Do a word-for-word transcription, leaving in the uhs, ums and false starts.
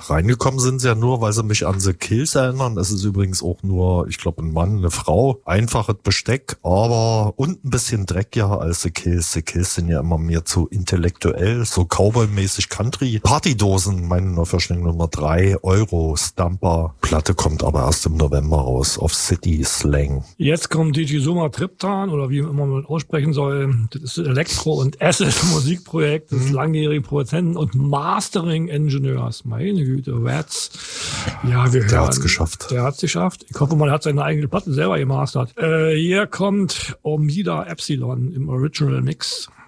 reingekommen sind sie ja nur, weil sie mich an The Kills erinnern. Es ist übrigens auch nur, ich glaube, ein Mann, eine Frau. Einfaches Besteck, aber und ein bisschen dreckiger als The Kills. The Kills sind ja immer mehr zu intellektuell, so Cowboy-mäßig Country. Partydosen, meine Neuverschwendung Nummer drei Euro. Stamper. Platte kommt aber erst im November raus auf City Slang. Jetzt kommt Digizuma Triptan oder wie immer man aussprechen soll. Das ist Elektro- und Acid-Musikprojekt des mhm. langjährigen Produzenten und Mastering-Ingenieurs. Meine Güte, Rats. Ja, wir hören. Der hat's geschafft. Der hat's geschafft. Ich hoffe, man hat seine eigene Platte selber gemastert. Äh, hier kommt Omida Epsilon im Original Mix.